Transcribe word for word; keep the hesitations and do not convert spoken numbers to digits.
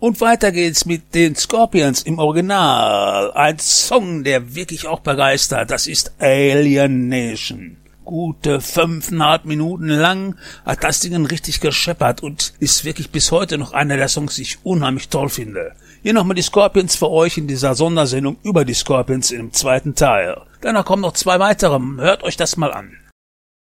Und weiter geht's mit den Scorpions im Original. Ein Song, der wirklich auch begeistert. Das ist Alien Nation. Gute fünfeinhalb Minuten lang hat das Ding richtig gescheppert und ist wirklich bis heute noch einer der Songs, die ich unheimlich toll finde. Hier nochmal die Scorpions für euch in dieser Sondersendung über die Scorpions im zweiten Teil. Danach kommen noch zwei weitere. Hört euch das mal an.